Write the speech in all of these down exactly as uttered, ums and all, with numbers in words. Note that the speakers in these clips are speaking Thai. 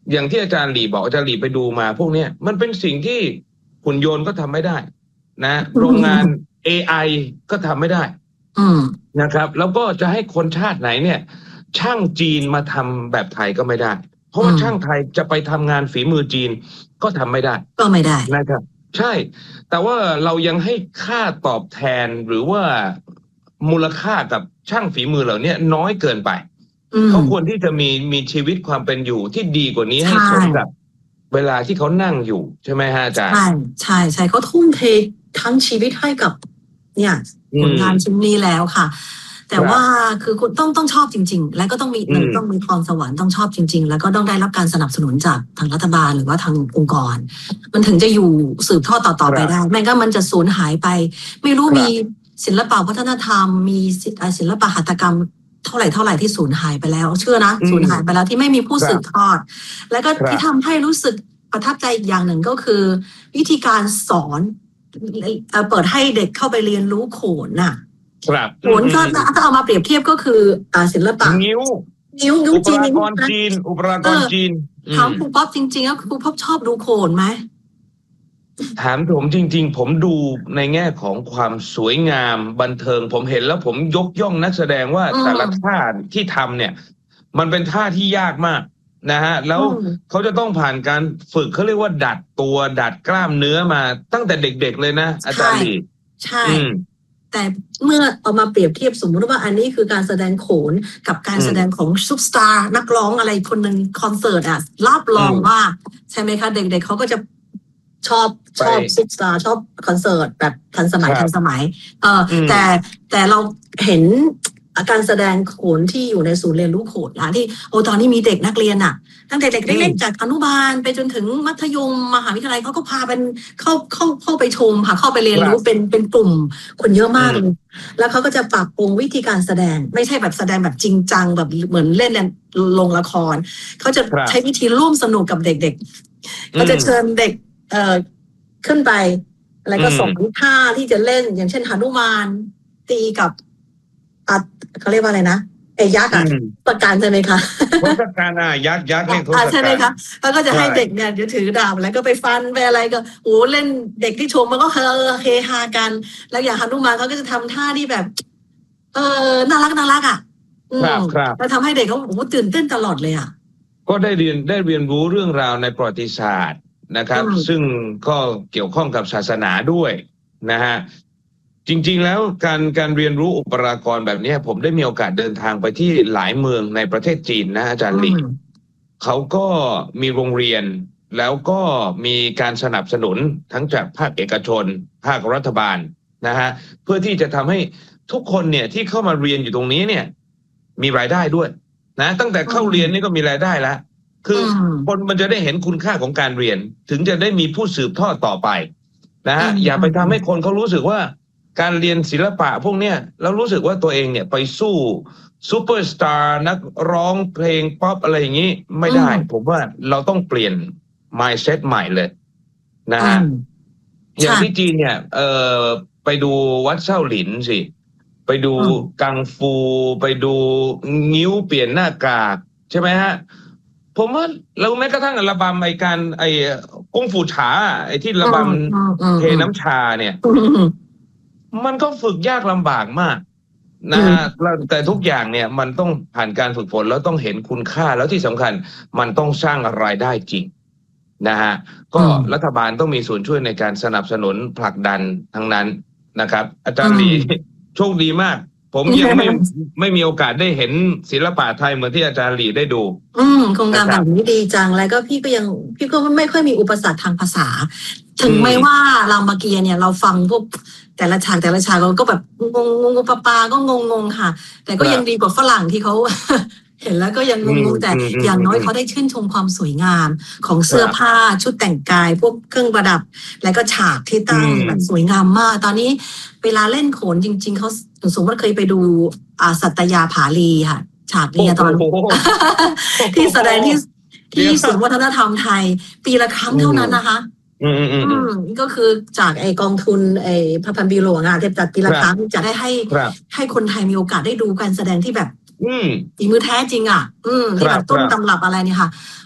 อย่างที่อาจารย์หลีบอกอาจารย์หลีไปดูมาพวกเนี้ยมันเป็นสิ่งที่หุ่นยนต์ก็ทำไม่ได้นะโรงงาน เอ ไอ ก็ทำไม่ได้นะครับแล้วก็จะให้คนชาติไหนเนี่ยช่างจีนมาทำแบบไทยก็ไม่ได้เพราะว่าช่างไทยจะไปทำงานฝีมือจีนก็ทำไม่ได้ก็ไม่ได้นะครับใช่แต่ว่าเรายังให้ค่าตอบแทนหรือว่ามูลค่ากับช่างฝีมือเหล่านี้น้อยเกินไปเขาควรที่จะมีมีชีวิตความเป็นอยู่ที่ดีกว่านี้ให้สมกับเวลาที่เขานั่งอยู่ใช่ไหมฮะอาจารย์ใช่ใช่ใช่เขาทุ่มเททั้งชีวิตให้กับเนี่ยผลงานชิ้นนี้แล้วค่ะแต่ว่าคือคุณต้องต้องชอบจริงๆแล้วก็ต้องมีหนึ่งต้องมีพรสวรรค์ต้องชอบจริงๆแล้วก็ต้องได้รับการสนับสนุนจากทางรัฐบาลหรือว่าทางองค์กรมันถึงจะอยู่สืบทอดต่อๆไปได้ไม่งั้นมันจะสูญหายไปไม่รู้มีศิลปะวัฒนธรรมมีศิลปะหัตถกรรมเท่าไหร่เท่าไหร่ที่สูญหายไปแล้วเชื่อนะสูญหายไปแล้วที่ไม่มีผู้สืบทอดแล้วก็ที่ทำให้รู้สึกประทับใจอีกอย่างหนึ่งก็คือวิธีการสอนเปิดให้เด็กเข้าไปเรียนรู้โขนน่ะโขนก็ถ้าเอามาเปรียบเทียบก็คือศิลปะนิ้วนิ้วนิ้วจีนอุปกรณ์จีนอุปกรณ์จีนถามครูป๊อบจริงๆแล้วครูป๊อบชอบดูโขนไหมถามผมจริงๆผมดูในแง่ของความสวยงามบันเทิงผมเห็นแล้วผมยกย่องนักแสดงว่าแต่ละท่าที่ทำเนี่ยมันเป็นท่าที่ยากมากนะฮะแล้วเขาจะต้องผ่านการฝึกเขาเรียกว่าดัดตัวดัดกล้ามเนื้อมาตั้งแต่เด็กๆเลยนะอาจารย์ลีใช่แต่เมื่อเอามาเปรียบเทียบสมมุติว่าอันนี้คือการแสดงโขนกับการแสดงของซุปสตาร์นักร้องอะไรคนหนึ่งคอนเสิร์ตอ่ะรับรองว่าใช่ไหมคะเด็กๆเขาก็จะชอบชอบซุปสตาร์ชอบคอนเสิร์ตแบบทันสมัยทันสมัยเออแต่แต่เราเห็นการแสดงโขนที่อยู่ในศูนย์เรียนรู้โขนนะที่โอ้ตอนนี้มีเด็กนักเรียนอ่ะตั้งแต่เด็กเล็กๆจากอนุบาลไปจนถึงมัธยมมหาวิทยาลัยเขาก็พาเป็นเข้าเข้าเข้าไปชมค่ะเข้าไปเรียนรู้เป็นเป็นกลุ่มคนเยอะมากเลยแล้วเขาก็จะปรับปรุงวิธีการแสดงไม่ใช่แบบแสดงแบบจริงจังแบบเหมือนเล่นลงละครเขาจะใช้วิธีร่วมสนุกกับเด็กๆเขาจะเชิญเด็กเอ่อขึ้นไปแล้วก็สอนท่าที่จะเล่นอย่างเช่นหนุมานตีกับอ่ะเขาเรียกว่าอะไรนะไอ้ยักษ์อ่ะประการใช่ไหมคะประการอ่ะยักษ์ยักษ์เรียกทศกัณฐ์ใช่ไหมคะแล้วก็จะให้เด็กเนี่ยจะถือดาบแล้วก็ไปฟันไปอะไรก็โอ้เล่นเด็กที่ชมมันก็เฮเฮฮากันแล้วอย่างหนุมานเขาก็จะทำท่าที่แบบเออน่ารักน่ารักอ่ะครับครับแล้วทำให้เด็กเขาโอ้ตื่นเต้นตลอดเลยอ่ะก็ได้เรียนได้เรียนรู้เรื่องราวในประวัติศาสตร์นะครับซึ่งก็เกี่ยวข้องกับศาสนาด้วยนะฮะจริงๆแล้วการการเรียนรู้อุปกรณ์แบบนี้ผมได้มีโอกาสเดินทางไปที่หลายเมืองในประเทศจีนนะอาจารย์หลีเขาก็มีโรงเรียนแล้วก็มีการสนับสนุนทั้งจากภาคเอกชนภาครัฐบาลนะฮะเพื่อที่จะทำให้ทุกคนเนี่ยที่เข้ามาเรียนอยู่ตรงนี้เนี่ยมีรายได้ด้วยนะตั้งแต่เข้าเรียนนี่ก็มีรายได้แล้วคือคนมันจะได้เห็นคุณค่าของการเรียนถึงจะได้มีผู้สืบทอดต่อไปนะฮะอย่าไปทำให้คนเขารู้สึกว่าการเรียนศิลปะพวกเนี้ยแล้วรู้สึกว่าตัวเองเนี่ยไปสู้ซูเปอร์สตาร์นักร้องเพลงป๊อปอะไรอย่างนี้ไม่ได้ผมว่าเราต้องเปลี่ยน mindset ใหม่เลยนะฮะอย่างที่จีนเนี่ยเออไปดูวัดเส้าหลินสิไปดูกังฟูไปดูงิ้วเปลี่ยนหน้ากากใช่ไหมฮะผมว่าเราแม้กระทั่งระบำไอการไอกุ้งฟูฉาไอที่ระบำเทน้ำชาเนี่ยมันก็ฝึกยากลำบากมากนะฮะแต่ทุกอย่างเนี่ยมันต้องผ่านการฝึกฝนแล้วต้องเห็นคุณค่าแล้วที่สำคัญมันต้องสร้างรายได้จริงนะฮะก็รัฐบาลต้องมีส่วนช่วยในการสนับสนุนผลักดันทั้งนั้นนะครับอาจารย์ลีโชคดีมากผมยังไม่ไม่มีโอกาสได้เห็นศิลปะไทยเหมือนที่อาจารย์หลีได้ดูอืมโครงการแบบนี้ดีจังแล้วก็พี่ก็ยังพี่ก็ไม่ค่อยมีอุปสรรคทางภาษาถึงไม่ว่ารามเกียรติ์เนี่ยเราฟังพวกแต่ละฉากแต่ละฉากเราก็แบบงงงงปะปาก็งงงค่ะแต่ก็ยังดีกว่าฝรั่งที่เขาเห็นแล้วก็ยังงงแต่อย่างน้อยเขาได้ชื่นชมความสวยงามของเสื้อผ้าชุดแต่งกายพวกเครื่องประดับแล้วก็ฉากที่ตั้งแบบสวยงามมากตอนนี้เวลาเล่นโขนจริงๆเขาสมมติว่าเคยไปดูอาสัตยาผาลีค่ะฉากนี้ตอนที่แสดงที่ที่ศูนย์วัฒนธรรมไทยปีละครั้งเท่านั้นนะคะอืมอืมอืมก็คือจากไอกองทุนไอพระพันปีหลวงอ่ะที่จัดปีละครั้งจะได้ให้ให้คนไทยมีโอกาสได้ดูการแสดงที่แบบฝีมือแท้จริงอ่ะอืมที่แบบต้นตำรับอะไรเนี่ยค่ะโ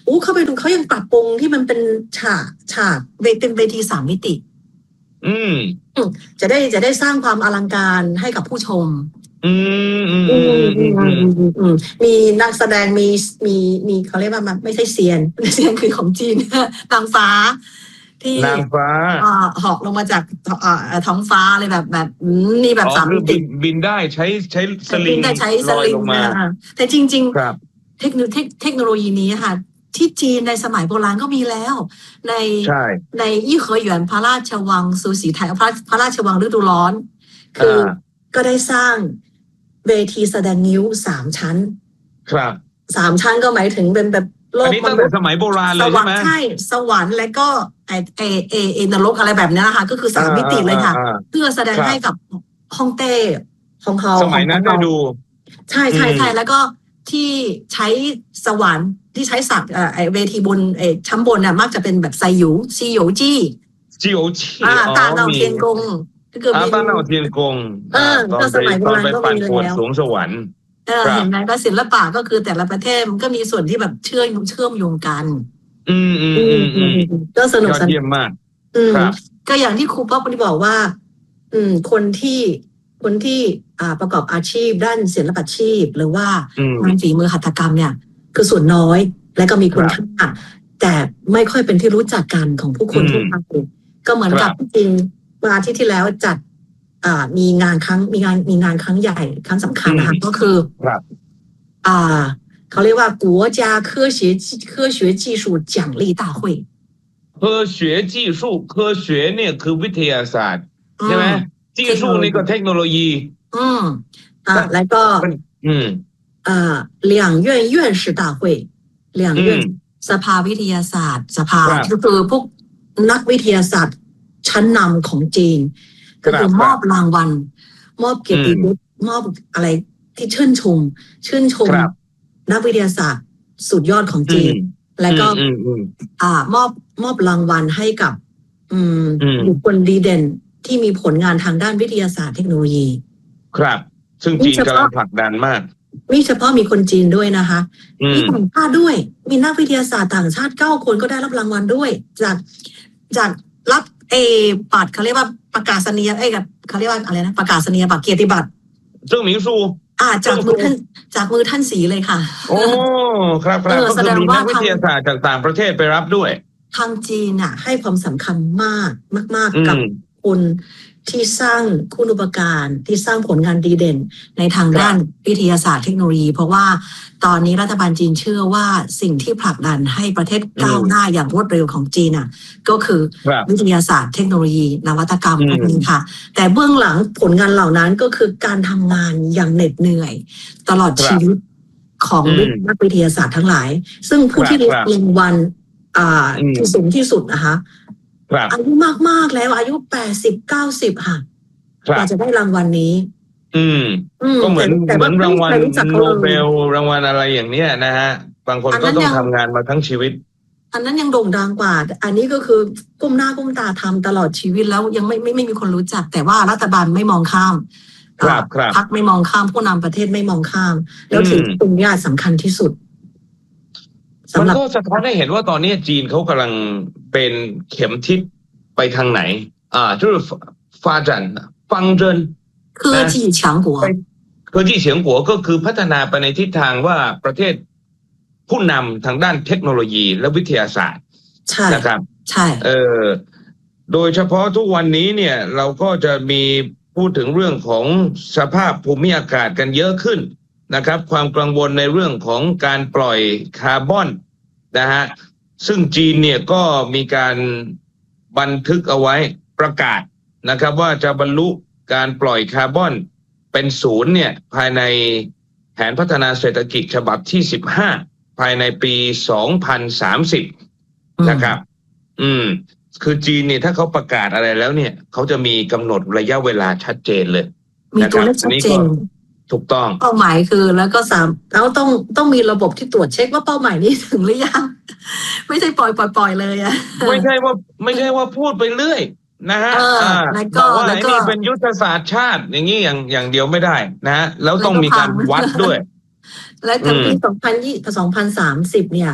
อู้เข้าไปดูเขายังปรับปรุงที่มันเป็นฉากฉากเป็นเวทีสามมิติอืมจะได้จะได้สร้างความอลังการให้กับผู้ชมอืมอืมอืมอืมอืมอืมมีนักแสดงมีมีมีเขาเรียกว่ามันไม่ใช่เซียนเซียนคือของจีน นางฟ้า ที่นางฟ้าอ่าเหาะลงมาจากอ่าท้องฟ้าเลยแบบแบบอืมนี่แบบอ๋อสามคืมิอติบินบินได้ใช้ใช้สลิงได้ใช้สลอยลิงลงมานะแต่จริงครับๆ เทคโนเทคเทคโนโลยีนี้ค่ะ ที่จีนในสมัยโบราณก็มีแล้ว ในใช่ในยี่เหอหยวนพระราชวังซูสีไทยพระพระราชวังฤดูร้อน คืออา ก็ได้สร้างเวทีแสดงงิ้วสามชั้นครับสามชั้นก็หมายถึงเป็นแบบโลอันกนี้มตั้งนุแต่ษย์สมัยโบราณสเลยวรใช่รไหมค์ใช่สวรรค์และก็ไอเอเอเอนรกอะไรแบบนี้นะคะ ก็คือสามอ่ามิติเลยค่ะอ่าอ่าเพื่อแสดงครับให้กับฮ่องเต้ฮ่องเฮาสมัยนั้นฮ่ได้องกงดูใช่ใช่ใช่อืมแล้วก็ที่ใช้สวรรค์ที่ใช้สักเอ่อไอเวทีบนเออชั้นบนน่ะมักจะเป็นแบบไซหยูซีหยูจี้จิโอชีอ่าอ๋อตาเนามีเทียนกงก็คืออาบินต้าเนาเทียนกงเออตอก็นสไปมัยโบตอนราณไปก็ปั่นมีป่วนแล้วสวงสวรรค์เออครับเห็นไหมก็ศิลปะก็คือแต่ละประเทศมันก็มีส่วนที่แบบเชื่อมเชื่อมโยงกันอืมอืมอือืมมอือืมมอืมก็สนุกยอดสนาเยี่ยมนมากอืมครับก็อย่างที่ครูป๊อปบอกว่า อืม คนที่คนที่อ่าประกอบอาชีพด้านศิลปาชีพ หรือว่าอืมงานฝีมือหัตถกรรมเนี่ย คือส่วนน้อย และก็มีคุณครับค่าแต่ไม่ค่อยเป็นที่รู้จักกันของผู้คนอืมทั่วไปก็เหมือนคกัรับบ จริงเมื่ออาทิตย์ที่แล้วจัด อ่า มีงานครั้งมีงานมีงานครั้งใหญ่ครั้งสำคัญนะคะอืมก็คือครับอ่าเขาเรียกว่า国家科学科学技术奖励大会เคอเฉวยจีสู้เคอเฉวยเนี่ยคือวิทยาศาสตร์อืใช่ไหมมจีเทคโนสู้โลนี่ยีก็เทคโนโลยีอืมอ่าถ้าแล้วก็มันอืมอ่า两院院士大会两อื院มสภาวิทยาศาสตร์ สภาครับก็คือพวกนักวิทยาศาสตร์ชั้นนำของจีน ก็คือครับมอบรางวัล มอบเกียรติยศมอบอะไรที่ชื่นชม ชื่นชมครับนักวิทยาศาสตร์สุดยอดของอืจีนมแล้วก็อืมอืมอ่ามอบมอบรางวัลให้กับ อืมอืมบุคคลดีเด่นที่มีผลงานทางด้านวิทยาศาสตร์เทคโนโลยีครับ ซึ่งนี่จีนเฉกำพาะลังผลักดันมากไม่เฉพาะมีคนจีนด้วยนะคะอืมีมต่างชาติด้วย มีนักวิทยาศาสตร์ต่างชาติเก้าคนก็ได้รับรางวัลด้วย จากจากรับเอบัตรเขาเรียกว่าประกาศนียเอ้ยกับเขาเรียกว่าอะไรนะประกาศนียบัตรเกียรติบัตรซึ่งหมิงซูอ่าจากมือท่านจากมือท่านสีเลยค่ะโอ้ ครับคเอรับอก็แสคือดงมีว่านักวิทางทยาศาสตร์จากต่างประเทศไปรับด้วยทางจีนน่ะให้ความสำคัญมากมากอืๆ กับมคนที่สร้างคุณูปการที่สร้างผลงานดีเด่นในทางครับด้านวิทยาศาสตร์เทคโนโลยี เพราะว่าตอนนี้รัฐบาลจีนเชื่อว่าสิ่งที่ผลักดันให้ประเทศก้าวหน้าอย่างรวดเร็วของจีนน่ะก็คือครับวิทยาศาสตร์เทคโนโลยีนวัตกรรมอืมพวกนี้ค่ะ แต่เบื้องหลังผลงานเหล่านั้นก็คือการทำงานอย่างเหน็ดเหนื่อย ตลอดครับชีวิตของอืมนักวิทยาศาสตร์ทั้งหลาย ซึ่งผู้ครับที่รับครับรางวัลอ่าอืมที่สูงที่สุดนะคะครับอายุมากๆแล้วอายุแปดสิบเก้าสิบค่ะครักว่าบจะได้รางวัลนี้อืมอืมก็เหมือนแต่เหมืว่าอนไม่รางมีวัใคลรรู้จักเขาโนเลเบยลรางวัลอะไรอย่างเนี้ยนะฮะ บางคนอันก็นั้นต้องยังทำงานมาทั้งชีวิตอันนั้นยังโด่งดังกว่า อันนี้ก็คือก้มหน้าก้มตาทำตลอดชีวิตแล้วยังไม่ไม่ไม่มีคนรู้จัก แต่ว่ารัฐบาลไม่มองข้ามครับอ่าครับพรรคไม่มองข้ามผู้นำประเทศไม่มองข้าม แล้วถืออืมตรงนี้สำคัญที่สุดมันสำหรับก็สะท้อนให้เห็นว่าตอนนี้จีนเขากำลังเป็นเข็มทิศไปทางไหน อ่า就是发展方针科技强国ไปเคอที่เฉียงกัวก็คือพัฒนาไปในทิศทางว่าประเทศผู้นำทางด้านเทคโนโลยีและวิทยาศาสตร์ใช่นะครับใช่เออโดยเฉพาะทุกวันนี้เนี่ยเราก็จะมีพูดถึงเรื่องของสภาพภูมิอากาศกันเยอะขึ้นนะครับ ความกังวลในเรื่องของการปล่อยคาร์บอนนะฮะซึ่งจีนเนี่ยก็มีการบันทึกเอาไว้ประกาศนะครับ ว่าจะบรรลุการปล่อยคาร์บอนเป็นศูนย์เนี่ยภายในแผนพัฒนาเศรษฐกิจฉบับที่สิบห้าภายในปีสองพันสามสิบอืมนะครับ อืม คือจีนเนี่ยถ้าเขาประกาศอะไรแล้วเนี่ยเขาจะมีกำหนดระยะเวลาชัดเจนเลยมีตัวเลขชัดเจนถูกต้องเป้าหมายคือแล้วก็สามแล้วต้องต้องมีระบบที่ตรวจเช็คว่าเป้าหมายนี้ถึงหรือยัง ไม่ใช่ปล่อยปล่อยปล่อยเลยอะไม่ใช่ว่าไม่ใช่ว่าพูดไปเรื่อยนะฮะเอออ่าแล้วก็บอกว่าแล้วไอ้ก็นี่เป็นยุทธศาสตร์ชาติ อย่างนี้อย่างอย่างเดียวไม่ได้นะฮะแล้วต้องมีการวัดด้วยและจากปีอืมสองพันยี่สองพันสามสิบเนี่ย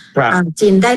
ครับอ่าจีนได้